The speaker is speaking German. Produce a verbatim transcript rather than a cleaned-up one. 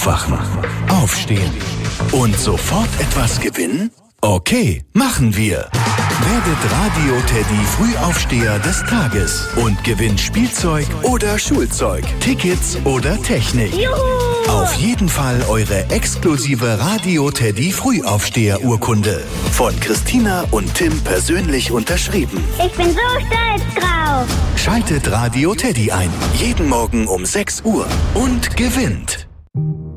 Aufwachen, aufstehen und sofort etwas gewinnen? Okay, machen wir. Werdet Radio Teddy Frühaufsteher des Tages und gewinnt Spielzeug oder Schulzeug, Tickets oder Technik. Juhu! Auf jeden Fall eure exklusive Radio Teddy Frühaufsteher-Urkunde. Von Christina und Tim persönlich unterschrieben. Ich bin so stolz drauf. Schaltet Radio Teddy ein. Jeden Morgen um sechs Uhr und gewinnt.